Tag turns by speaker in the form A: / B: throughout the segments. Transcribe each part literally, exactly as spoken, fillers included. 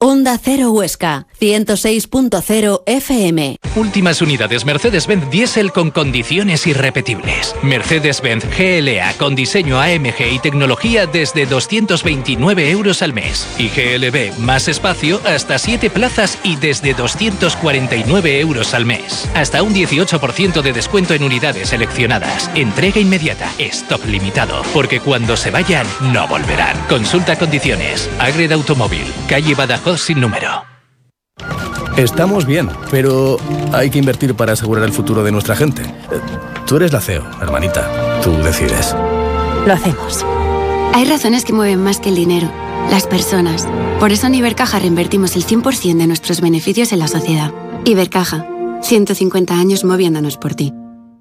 A: Onda Cero Huesca, ciento seis punto cero F M.
B: Últimas unidades Mercedes-Benz Diesel con condiciones irrepetibles. Mercedes-Benz G L A con diseño A M G y tecnología desde doscientos veintinueve euros al mes. Y G L B más espacio hasta siete plazas y desde doscientos cuarenta y nueve euros al mes. Hasta un dieciocho por ciento de descuento en unidades seleccionadas. Entrega inmediata. Stock limitado. Porque cuando se vayan, no volverán. Consulta condiciones. Agreda Automóvil. Calle Badajoz sin número.
C: Estamos bien, pero hay que invertir para asegurar el futuro de nuestra gente. Tú eres la C E O, hermanita. Tú decides.
D: Lo hacemos. Hay razones que mueven más que el dinero. Las personas. Por eso en Ibercaja reinvertimos el cien por ciento de nuestros beneficios en la sociedad. Ibercaja. ciento cincuenta años moviéndonos por ti.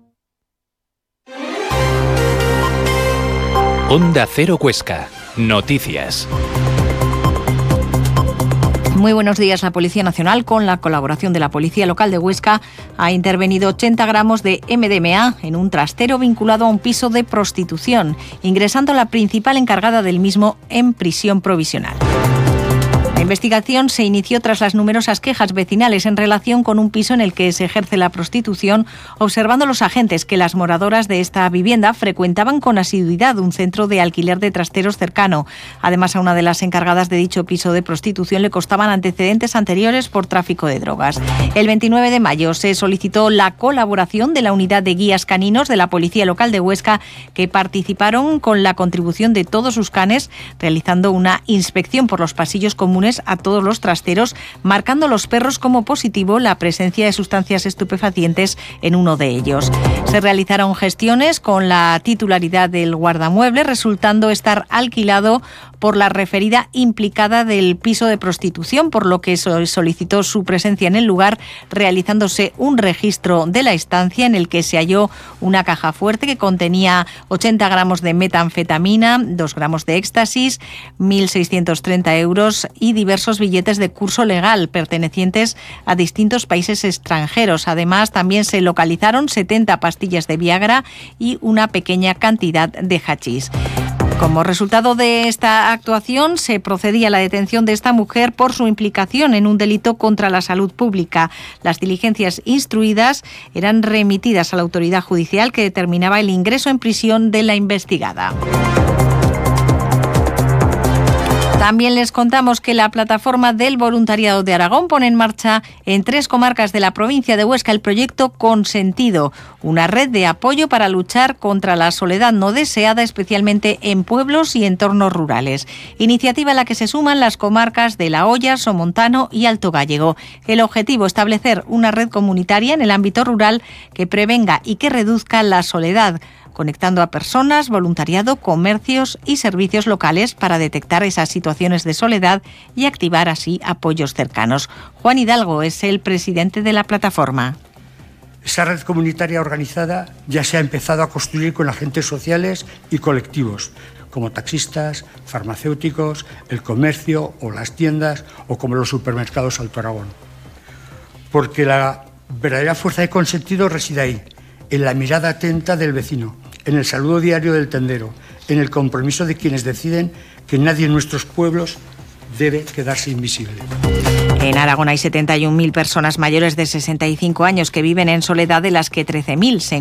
B: Onda Cero Huesca. Noticias.
E: Muy buenos días. La Policía Nacional, con la colaboración de la Policía Local de Huesca, ha intervenido ochenta gramos de M D M A en un trastero vinculado a un piso de prostitución, ingresando a la principal encargada del mismo en prisión provisional. La investigación se inició tras las numerosas quejas vecinales en relación con un piso en el que se ejerce la prostitución, observando los agentes que las moradoras de esta vivienda frecuentaban con asiduidad un centro de alquiler de trasteros cercano. Además, a una de las encargadas de dicho piso de prostitución le constaban antecedentes anteriores por tráfico de drogas. El veintinueve de mayo se solicitó la colaboración de la unidad de guías caninos de la Policía Local de Huesca, que participaron con la contribución de todos sus canes, realizando una inspección por los pasillos comunes a todos los trasteros, marcando los perros como positivo la presencia de sustancias estupefacientes en uno de ellos. Se realizaron gestiones con la titularidad del guardamueble, resultando estar alquilado por la referida implicada del piso de prostitución, por lo que solicitó su presencia en el lugar, realizándose un registro de la estancia en el que se halló una caja fuerte que contenía ochenta gramos de metanfetamina, dos gramos de éxtasis, mil seiscientos treinta euros y diversos billetes de curso legal pertenecientes a distintos países extranjeros. Además, también se localizaron setenta pastillas de Viagra y una pequeña cantidad de hachís. Como resultado de esta actuación, se procedía a la detención de esta mujer por su implicación en un delito contra la salud pública. Las diligencias instruidas eran remitidas a la autoridad judicial, que determinaba el ingreso en prisión de la investigada. También les contamos que la plataforma del voluntariado de Aragón pone en marcha en tres comarcas de la provincia de Huesca el proyecto Consentido, una red de apoyo para luchar contra la soledad no deseada, especialmente en pueblos y entornos rurales. Iniciativa a la que se suman las comarcas de La Hoya, Somontano y Alto Gállego. El objetivo, establecer una red comunitaria en el ámbito rural que prevenga y que reduzca la soledad, conectando a personas, voluntariado, comercios y servicios locales para detectar esas situaciones de soledad y activar así apoyos cercanos. Juan Hidalgo es el presidente de la plataforma.
F: Esa red comunitaria organizada ya se ha empezado a construir con agentes sociales y colectivos, como taxistas, farmacéuticos, el comercio o las tiendas, o como los supermercados Alto Aragón. Porque la verdadera fuerza de Consentido reside ahí, en la mirada atenta del vecino, en el saludo diario del tendero, en el compromiso de quienes deciden que nadie en nuestros pueblos debe quedarse invisible.
E: En Aragón hay setenta y un mil personas mayores de sesenta y cinco años que viven en soledad, de las que trece mil se